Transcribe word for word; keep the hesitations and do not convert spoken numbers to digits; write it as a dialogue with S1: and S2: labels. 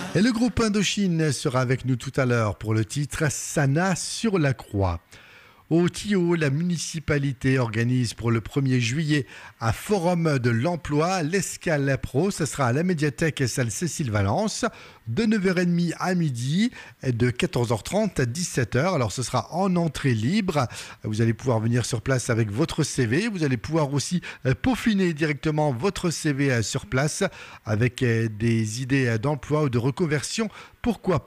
S1: Et le groupe Indochine sera avec nous tout à l'heure pour le titre Sana sur la croix. Au Thillot, la municipalité organise pour le premier juillet un forum de l'emploi, l'Escale Pro. Ce sera à la médiathèque salle Cécile Valence de neuf heures trente à midi et de quatorze heures trente à dix-sept heures. Alors ce sera en entrée libre. Vous allez pouvoir venir sur place avec votre C V. Vous allez pouvoir aussi peaufiner directement votre C V sur place avec des idées d'emploi ou de reconversion. Pourquoi pas ?